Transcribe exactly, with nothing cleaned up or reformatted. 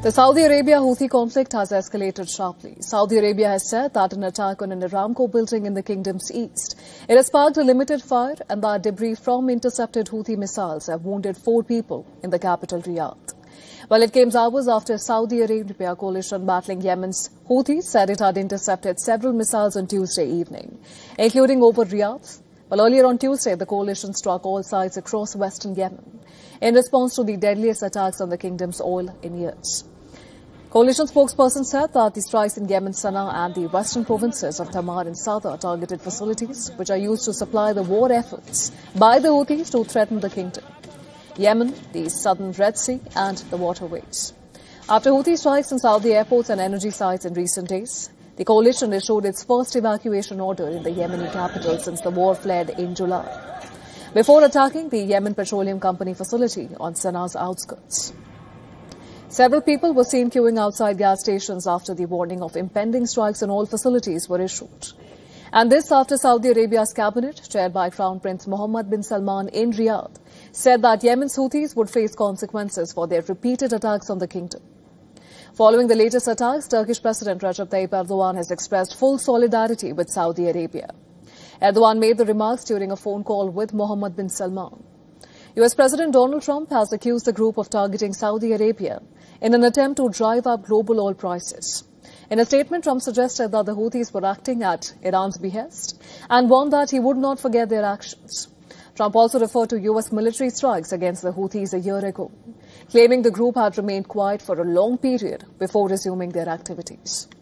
The Saudi Arabia Houthi conflict has escalated sharply. Saudi Arabia has said that an attack on an Aramco building in the kingdom's east, it has sparked a limited fire and that debris from intercepted Houthi missiles have wounded four people in the capital Riyadh. Well, it came hours after Saudi Arabia coalition battling Yemen's Houthis said it had intercepted several missiles on Tuesday evening, including over Riyadh. Well, earlier on Tuesday, the coalition struck all sides across western Yemen in response to the deadliest attacks on the kingdom's oil in years. Coalition spokesperson said that the strikes in Yemen, Sana'a and the western provinces of Tamar and Sada targeted facilities which are used to supply the war efforts by the Houthis to threaten the kingdom, Yemen, the southern Red Sea and the waterways. After Houthi strikes in Saudi airports and energy sites in recent days, the coalition issued its first evacuation order in the Yemeni capital since the war flared in July, before attacking the Yemen Petroleum Company facility on Sana'a's outskirts. Several people were seen queuing outside gas stations after the warning of impending strikes on all facilities were issued. And this after Saudi Arabia's cabinet, chaired by Crown Prince Mohammed bin Salman in Riyadh, said that Yemen's Houthis would face consequences for their repeated attacks on the kingdom. Following the latest attacks, Turkish President Recep Tayyip Erdogan has expressed full solidarity with Saudi Arabia. Erdogan made the remarks during a phone call with Mohammed bin Salman. U S President Donald Trump has accused the group of targeting Saudi Arabia in an attempt to drive up global oil prices. In a statement, Trump suggested that the Houthis were acting at Iran's behest and warned that he would not forget their actions. Trump also referred to U S military strikes against the Houthis a year ago, claiming the group had remained quiet for a long period before resuming their activities.